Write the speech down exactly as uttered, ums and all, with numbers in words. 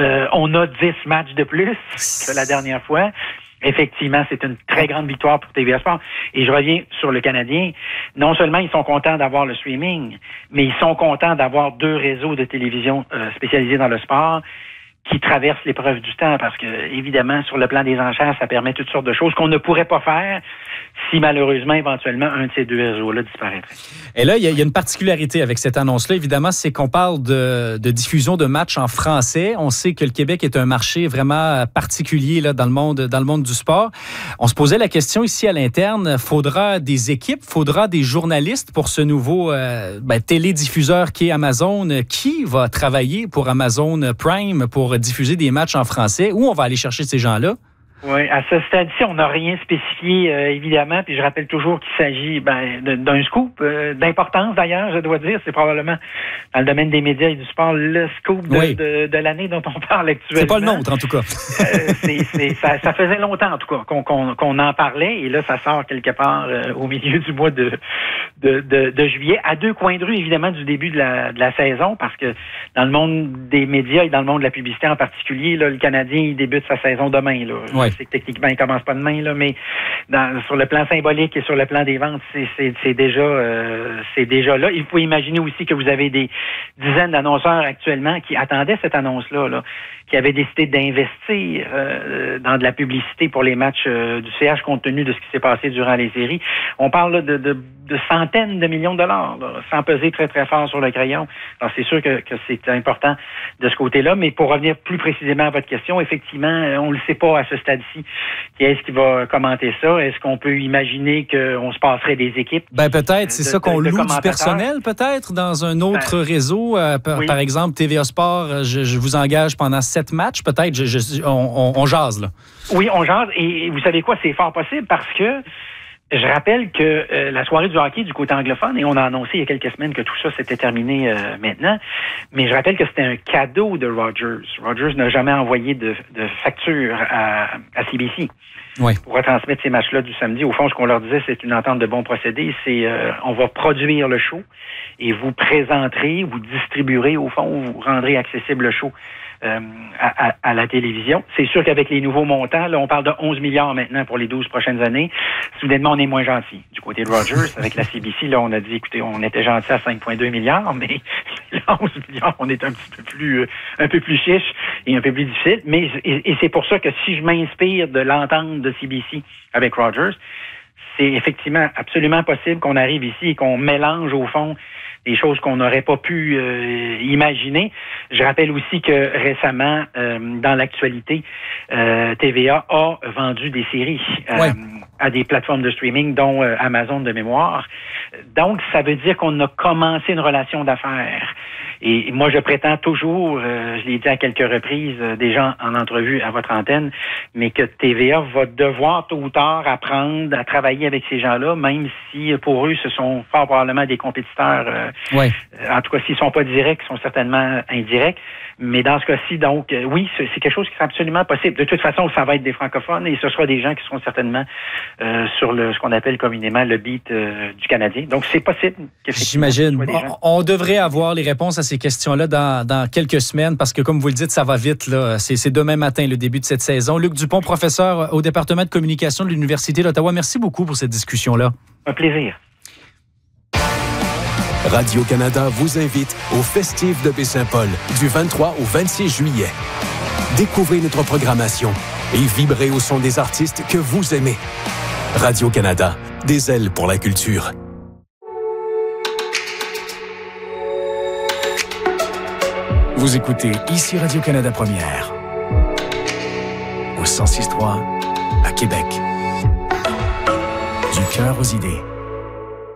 Euh, on a dix matchs de plus que la dernière fois. Effectivement, c'est une très grande victoire pour T V A Sport. Et je reviens sur le Canadien. Non seulement ils sont contents d'avoir le streaming, mais ils sont contents d'avoir deux réseaux de télévision euh, spécialisés dans le sport qui traversent l'épreuve du temps, parce que, évidemment, sur le plan des enchères, ça permet toutes sortes de choses qu'on ne pourrait pas faire si, malheureusement, éventuellement, un de ces deux réseaux-là disparaîtrait. Et là, il y, y a une particularité avec cette annonce-là, évidemment, c'est qu'on parle de, de diffusion de matchs en français. On sait que le Québec est un marché vraiment particulier là, dans le monde, dans le monde du sport. On se posait la question ici à l'interne, faudra des équipes, faudra des journalistes pour ce nouveau euh, ben, télédiffuseur qui est Amazon. Qui va travailler pour Amazon Prime pour diffuser des matchs en français? Où on va aller chercher ces gens-là? Oui, à ce stade-ci, on n'a rien spécifié, euh, évidemment, puis je rappelle toujours qu'il s'agit ben, d'un scoop, euh, d'importance d'ailleurs, je dois dire. C'est probablement, dans le domaine des médias et du sport, le scoop de, oui. de, de l'année dont on parle actuellement. C'est pas le nôtre, en tout cas. euh, c'est, c'est, ça, ça faisait longtemps, en tout cas, qu'on, qu'on, qu'on en parlait, et là, ça sort quelque part euh, au milieu du mois de, de, de, de juillet, à deux coins de rue, évidemment, du début de la, de la saison, parce que dans le monde des médias et dans le monde de la publicité en particulier, là, le Canadien, il débute sa saison demain, là. Oui. C'est que techniquement, il commence pas demain, là, mais dans, sur le plan symbolique et sur le plan des ventes, c'est, c'est, c'est déjà euh, c'est déjà là. Il faut imaginer aussi que vous avez des dizaines d'annonceurs actuellement qui attendaient cette annonce-là, là, qui avaient décidé d'investir euh, dans de la publicité pour les matchs euh, du C H compte tenu de ce qui s'est passé durant les séries. On parle là, de, de, de centaines de millions de dollars, là, sans peser très, très fort sur le crayon. Alors, c'est sûr que, que c'est important de ce côté-là, mais pour revenir plus précisément à votre question, effectivement, on ne le sait pas à ce stade-ci. Qui est-ce qui va commenter ça? Est-ce qu'on peut imaginer qu'on se passerait des équipes? Ben peut-être, c'est de, ça qu'on de, de loue du personnel, peut-être, dans un autre ben, réseau. Euh, par, oui. par exemple, T V A Sport, je, je vous engage pendant sept matchs, peut-être, je, je, on, on, on jase, là. Oui, on jase, et vous savez quoi? C'est fort possible parce que je rappelle que euh, la soirée du hockey du côté anglophone, et on a annoncé il y a quelques semaines que tout ça s'était terminé euh, maintenant, mais je rappelle que c'était un cadeau de Rogers. Rogers n'a jamais envoyé de, de facture à, à C B C. Oui. Pour retransmettre ces matchs-là du samedi. Au fond, ce qu'on leur disait, c'est une entente de bons procédés. C'est euh, on va produire le show et vous présenterez, vous distribuerez, au fond, vous rendrez accessible le show euh, à, à, à la télévision. C'est sûr qu'avec les nouveaux montants, là, on parle de onze milliards maintenant pour les douze prochaines années. Soudainement, on est moins gentil. Du côté de Rogers, avec la C B C, là, on a dit, écoutez, on était gentil à cinq virgule deux milliards, mais là, onze milliards, on est un petit peu plus, euh, un peu plus chiche et un peu plus difficile. Mais et, et c'est pour ça que si je m'inspire de l'entente de C B C avec Rogers, c'est effectivement absolument possible qu'on arrive ici et qu'on mélange au fond des choses qu'on n'aurait pas pu euh, imaginer. Je rappelle aussi que récemment, euh, dans l'actualité, euh, T V A a vendu des séries euh, ouais. à des plateformes de streaming, dont euh, Amazon de mémoire. Donc, ça veut dire qu'on a commencé une relation d'affaires. Et moi, je prétends toujours, euh, je l'ai dit à quelques reprises, euh, déjà en entrevue à votre antenne, mais que T V A va devoir tôt ou tard apprendre à travailler avec ces gens-là, même si pour eux, ce sont fort probablement des compétiteurs. Euh, ouais. euh, en tout cas, s'ils sont pas directs, ils sont certainement indirects. Mais dans ce cas-ci, donc, euh, oui, c'est, c'est quelque chose qui est absolument possible. De toute façon, ça va être des francophones et ce sera des gens qui seront certainement euh, sur le ce qu'on appelle communément le beat euh, du Canadien. Donc, c'est possible. J'imagine. On, on devrait avoir les réponses à ces questions-là dans, dans quelques semaines parce que, comme vous le dites, ça va vite, là. C'est, c'est demain matin, le début de cette saison. Luc Dupont, professeur au département de communication de l'Université d'Ottawa, merci beaucoup pour cette discussion-là. Un plaisir. Radio-Canada vous invite au Festif de Baie-Saint-Paul du vingt-trois au vingt-six juillet. Découvrez notre programmation et vibrez au son des artistes que vous aimez. Radio-Canada, des ailes pour la culture. Vous écoutez ici Radio-Canada Première, au cent six trois à Québec. Du cœur aux idées.